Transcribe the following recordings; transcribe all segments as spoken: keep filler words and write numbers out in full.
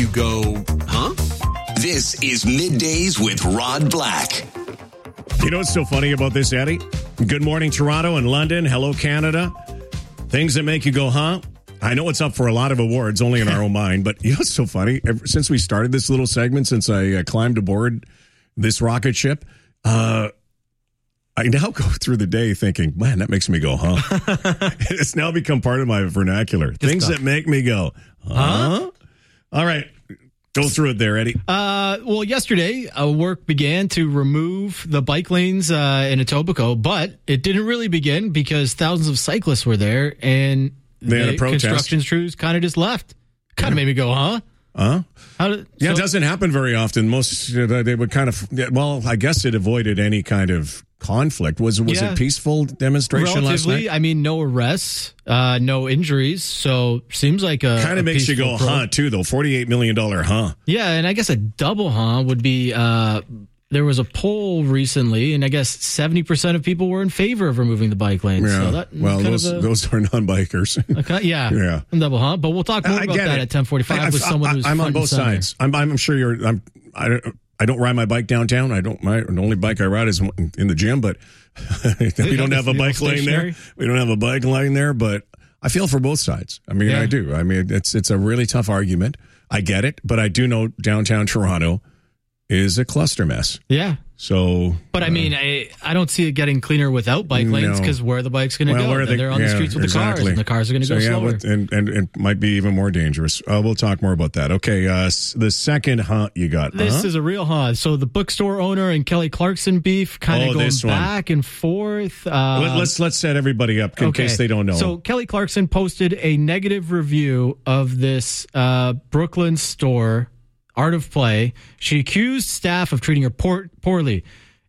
you go, huh? This is Middays with Rod Black. You know what's so funny about this, Eddie? Good morning, Toronto and London. Hello, Canada. Things that make you go, huh? I know it's up for a lot of awards, only in our own mind, but you know what's so funny? Ever since we started this little segment, since I uh, climbed aboard this rocket ship, uh, I now go through the day thinking, man, that makes me go, huh? It's now become part of my vernacular. Good Things stuff. That make me go, huh? huh? All right. Go through it there, Eddie. Uh, well, yesterday, uh, work began to remove the bike lanes uh, in Etobicoke, but it didn't really begin because thousands of cyclists were there, and they had the a protest. Construction crews kind of just left. Kind of yeah. made me go, huh? Huh? How did, yeah, so, it doesn't happen very often. Most, uh, they would kind of, well, I guess it avoided any kind of conflict. Was, was yeah. it peaceful demonstration last night? I mean, no arrests, uh, no injuries. So seems like a kind of makes you go, pro- huh, too, though. forty-eight million dollars, huh? Yeah, and I guess a double huh would be, uh, there was a poll recently, and I guess seventy percent of people were in favor of removing the bike lanes. Yeah. So that, well, those, a, those are non-bikers. Okay, yeah, yeah, double huh. But we'll talk more I about that it. at ten forty-five I, with I, someone who's I'm on both center. sides. I'm, I'm sure you're, I'm, I don't, I don't ride my bike downtown. I don't, my, the only bike I ride is in the gym, but we don't have a bike lane there. We don't have a bike lane there, but I feel for both sides. I mean, yeah. I do. I mean, it's, it's a really tough argument. I get it, but I do know downtown Toronto is a cluster mess. Yeah. So, but I mean, uh, I I don't see it getting cleaner without bike lanes because no. where are the bikes going to well, go? They, they're on yeah, the streets with exactly. the cars, and the cars are going to so, go yeah, slower. But, and, and it might be even more dangerous. Uh, we'll talk more about that. Okay, uh, the second huh you got. This uh-huh. is a real huh. So the bookstore owner and Kelly Clarkson beef kind of oh, going back and forth. Um, Let, let's let's set everybody up in okay. case they don't know. So Kelly Clarkson posted a negative review of this uh, Brooklyn store, Art of Play. She accused staff of treating her poor, poorly.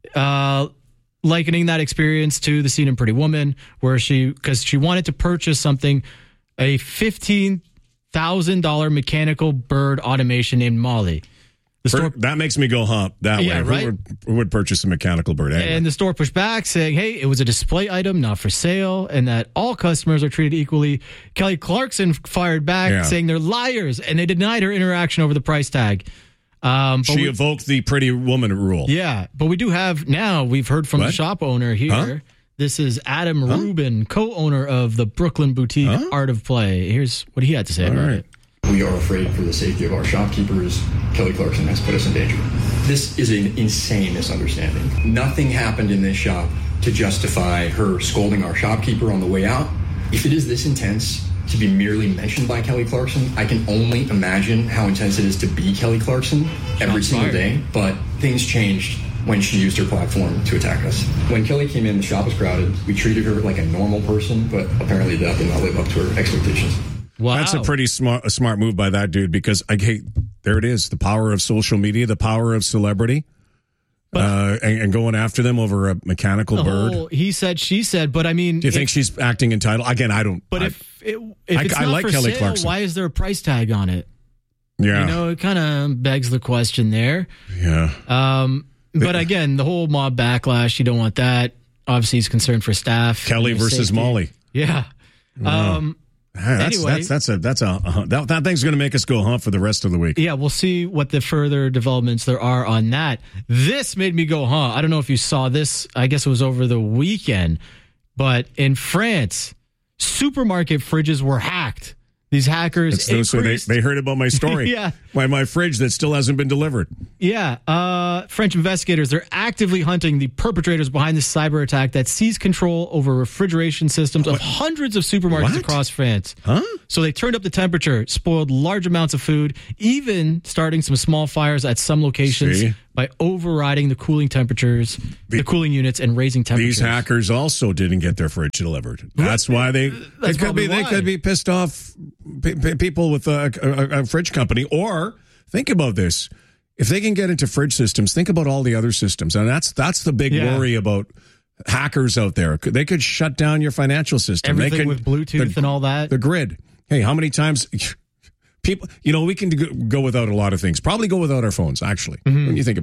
Uh, likening that experience to the scene in Pretty Woman, where she, because she wanted to purchase something, a fifteen thousand dollars mechanical bird automation named Molly. The For, store, that makes me go, huh, that yeah, way. Right? Who, would, who would purchase a mechanical bird anyway? And the store pushed back, saying, hey, it was a display item, not for sale, and that all customers are treated equally. Kelly Clarkson fired back, yeah. saying they're liars, and they denied her interaction over the price tag. Um, she we, evoked the Pretty Woman rule. Yeah, but we do have now, we've heard from what? the shop owner here. Huh? This is Adam huh? Rubin, co-owner of the Brooklyn boutique huh? Art of Play. Here's what he had to say All about right. it. We are afraid for the safety of our shopkeepers. Kelly Clarkson has put us in danger. This is an insane misunderstanding. Nothing happened in this shop to justify her scolding our shopkeeper on the way out. If it is this intense to be merely mentioned by Kelly Clarkson, I can only imagine how intense it is to be Kelly Clarkson every Shots single fired. day. But things changed when she used her platform to attack us. When Kelly came in, the shop was crowded. We treated her like a normal person, but apparently that did not live up to her expectations. Wow. That's a pretty smart a smart move by that dude, because I hate, there it is, the power of social media, the power of celebrity. But, uh, and, and going after them over a mechanical bird. Whole, he said, she said, but I mean, do you if, think she's acting entitled? Again, I don't. But I, if it, if I, it's I not like for Kelly sale, Clarkson. Why is there a price tag on it? Yeah, you know, it kind of begs the question there. Yeah. Um, but again, the whole mob backlash, you don't want that. Obviously, he's concerned for staff. Kelly versus safety. Molly. Yeah. Wow. Um, That's, anyway, that's that's a that's a uh, that, that thing's going to make us go huh for the rest of the week. Yeah, we'll see what the further developments there are on that. This made me go huh. I don't know if you saw this. I guess it was over the weekend, but in France, supermarket fridges were hacked. These hackers so they, they heard about my story. yeah. My, my fridge that still hasn't been delivered. Yeah. Uh, French investigators, they're actively hunting the perpetrators behind this cyber attack that seized control over refrigeration systems what? of hundreds of supermarkets what? across France. Huh? So they turned up the temperature, spoiled large amounts of food, even starting some small fires at some locations See? by overriding the cooling temperatures, the, the cooling units, and raising temperatures. These hackers also didn't get their fridge delivered. That's why they That's they could be why. they could be pissed off p- p- people with a, a, a fridge company. Or think about this: if they can get into fridge systems, think about all the other systems, and that's that's the big yeah. worry about hackers out there. They could shut down your financial system. Everything they could, with Bluetooth the, and all that. The grid. Hey, how many times? People, you know, we can go without a lot of things. Probably go without our phones, actually, mm-hmm. when you think about it.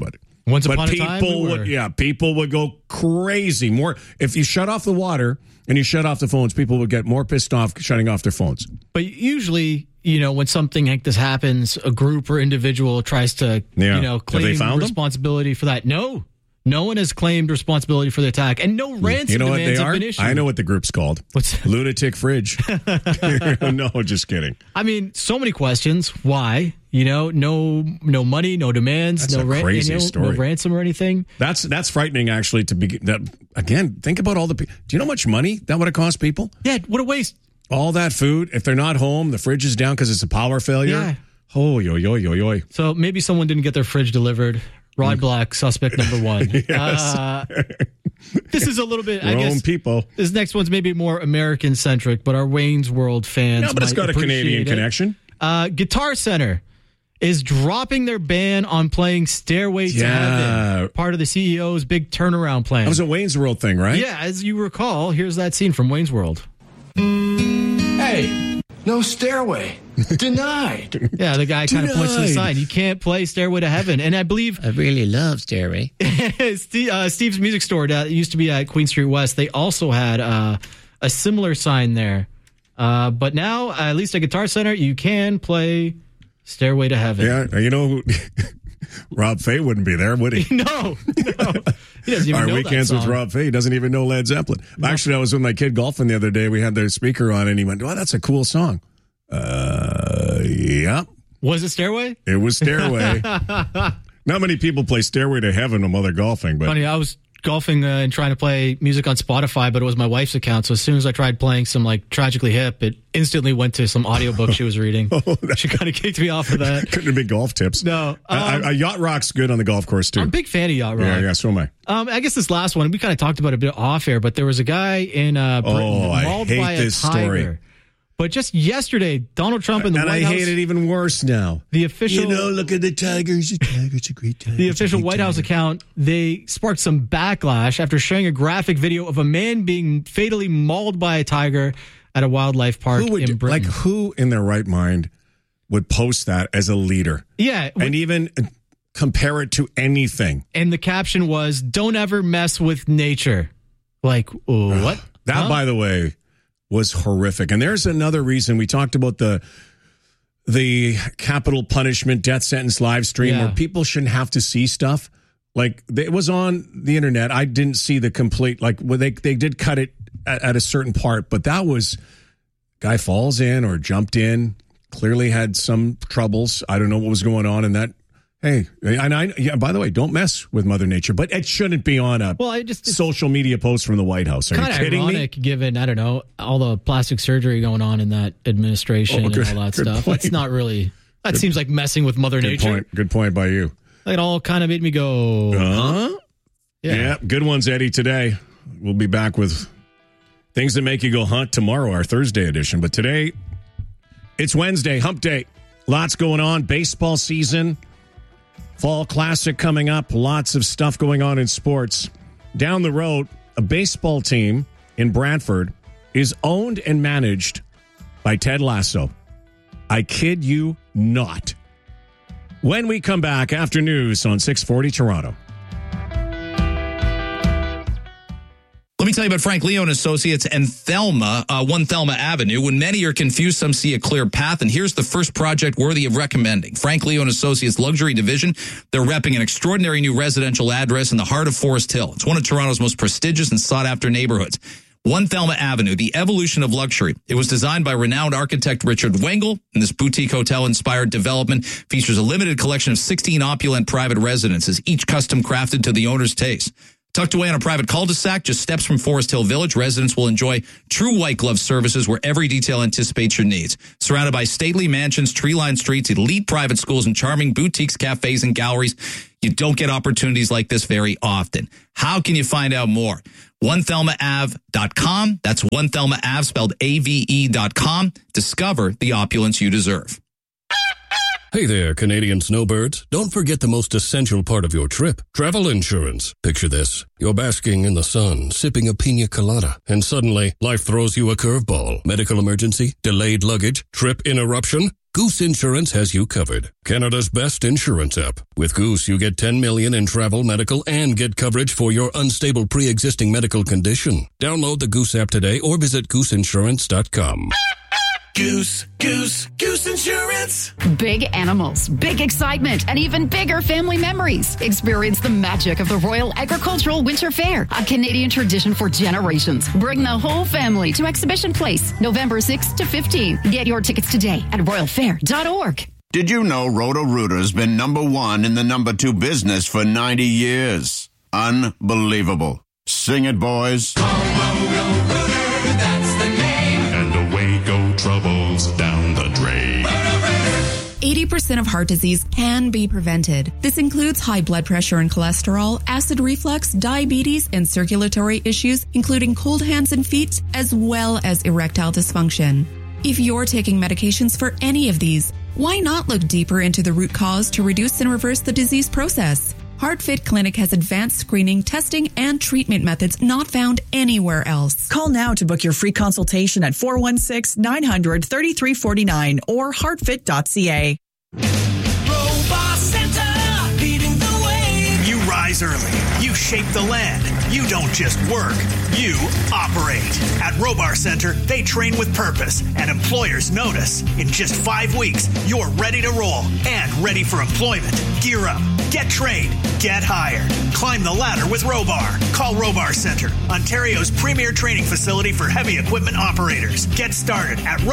Once but upon a people time, we would, were. yeah, people would go crazy. More if you shut off the water and you shut off the phones, people would get more pissed off shutting off their phones. But usually, you know, when something like this happens, a group or individual tries to, Yeah. you know, Have they claim found them? responsibility for that. No, no one has claimed responsibility for the attack, and no ransom You know what they demands have are? been issued. I know what the group's called. What's that? Lunatic Fridge. No, just kidding. I mean, so many questions. Why? You know, no, no money, no demands, That's no a ran- crazy you know, story. no ransom or anything. That's that's frightening, actually. To be that again, think about all the. pe- Do you know how much money that would have cost people? Yeah, what a waste. All that food. If they're not home, the fridge is down because it's a power failure. Yeah. Oh, yo, yo, yo, yo. So maybe someone didn't get their fridge delivered. Rod Black, suspect number one. Yes. Uh, this is a little bit, I Your own guess. people. This next one's maybe more American centric, but our Wayne's World fans. No, but it's might got a appreciate Canadian it. connection. Uh, Guitar Center is dropping their ban on playing Stairway to Yeah. Heaven, part of the C E O's big turnaround plan. That was a Wayne's World thing, right? Yeah, as you recall, here's that scene from Wayne's World. Hey, no stairway. Denied. Yeah, the guy kind of points to the Denied. sign. You can't play Stairway to Heaven. And I believe I really love Stairway. Steve, uh, Steve's Music Store that used to be at Queen Street West, they also had uh, a similar sign there. Uh, but now, uh, at least at Guitar Center, you can play Stairway to Heaven. Yeah, you know, Rob Fay wouldn't be there, would he? No, no. He doesn't even Our know weekends that with song. Rob Fay. He doesn't even know Led Zeppelin. Actually, I was with my kid golfing the other day. We had the speaker on, and he went, "Oh, that's a cool song." Uh, yeah, Was it Stairway? it was Stairway. Not many people play Stairway to Heaven while they're golfing, but Funny, I was golfing uh, and trying to play music on Spotify, but it was my wife's account. So as soon as I tried playing some like Tragically Hip, it instantly went to some audiobook she was reading. She kind of kicked me off of that. couldn't have been golf tips. No, Uh, um, uh, yacht rock's good on the golf course too. I'm a big fan of Yacht Rock. yeah, yeah, so am I. Um, I guess this last one, we kind of talked about it a bit off air, but there was a guy in uh, Britain Oh, I mauled hate by a this tiger. story. But just yesterday, Donald Trump and the And White I House, hate it even worse now. the official, You know, look at the tigers. The tigers, a great tiger. the official White House account, they sparked some backlash after sharing a graphic video of a man being fatally mauled by a tiger at a wildlife park Who would in do- Britain. like who in their right mind would post that as a leader yeah, and even compare it to anything? and the caption was, "Don't ever mess with nature." Like, what? That, Huh? by the way, was horrific. And there's another reason we talked about the the capital punishment death sentence live stream Yeah. where people shouldn't have to see stuff. Like it was on the internet. I didn't see the complete, like well, they they did cut it at, at a certain part, but that was guy falls in or jumped in, clearly had some troubles. I don't know what was going on in that. Hey, and I, yeah, by the way, don't mess with Mother Nature, but it shouldn't be on a Well, I just it's social media post from the White House. Are you kind of kidding ironic me? given, I don't know, all the plastic surgery going on in that administration Oh, good- and all that good stuff. point. That's not really, that seems like messing with Mother Good Nature. point. Good point by you. It all kind of made me go, Huh? yeah. Yeah, good ones, Eddie, today. We'll be back with things that make you go hunt tomorrow, our Thursday edition. But today, it's Wednesday, hump day. Lots going on. Baseball season, fall classic coming up. Lots of stuff going on in sports. Down the road, a baseball team in Brantford is owned and managed by Ted Lasso. I kid you not. When we come back after news on six forty Toronto. Let me tell you about Frank Leo and Associates and Thelma, uh, One Thelma Avenue. When many are confused, some see a clear path. And here's the first project worthy of recommending. Frank Leo and Associates Luxury Division. They're repping an extraordinary new residential address in the heart of Forest Hill. It's one of Toronto's most prestigious and sought-after neighborhoods. One Thelma Avenue, the evolution of luxury. It was designed by renowned architect Richard Wengel, and this boutique hotel-inspired development features a limited collection of sixteen opulent private residences, each custom crafted to the owner's taste. Tucked away on a private cul-de-sac, just steps from Forest Hill Village, residents will enjoy true white glove services where every detail anticipates your needs. Surrounded by stately mansions, tree-lined streets, elite private schools, and charming boutiques, cafes, and galleries, you don't get opportunities like this very often. How can you find out more? one thelma ave dot com. That's one thelma ave, spelled A V E dot com. Discover the opulence you deserve. Hey there, Canadian snowbirds. Don't forget the most essential part of your trip, travel insurance. Picture this. You're basking in the sun, sipping a pina colada, and suddenly life throws you a curveball. Medical emergency, delayed luggage, trip interruption. Goose Insurance has you covered. Canada's best insurance app. With Goose, you get ten million dollars in travel, medical, and get coverage for your unstable pre-existing medical condition. Download the Goose app today or visit goose insurance dot com. Goose, Goose, Goose Insurance. Big animals, big excitement, and even bigger family memories. Experience the magic of the Royal Agricultural Winter Fair, a Canadian tradition for generations. Bring the whole family to Exhibition Place, November sixth to fifteenth. Get your tickets today at royal fair dot org. Did you know Roto-Rooter's been number one in the number two business for ninety years? Unbelievable. Sing it, boys. Roto-Rooter, that's the name. And away go troubles down the drain. eighty percent of heart disease can be prevented. This includes high blood pressure and cholesterol, acid reflux, diabetes, and circulatory issues, including cold hands and feet, as well as erectile dysfunction. If you're taking medications for any of these, why not look deeper into the root cause to reduce and reverse the disease process? HeartFit Clinic has advanced screening, testing, and treatment methods not found anywhere else. Call now to book your free consultation at four one six, nine hundred, thirty-three forty-nine or heartfit dot c a. Robot Center, leading the way. You rise early. You shape the land. You don't just work. You operate. At Robar Center, they train with purpose, and employers notice. In just five weeks, you're ready to roll and ready for employment. Gear up. Get trained. Get hired. Climb the ladder with Robar. Call Robar Center, Ontario's premier training facility for heavy equipment operators. Get started at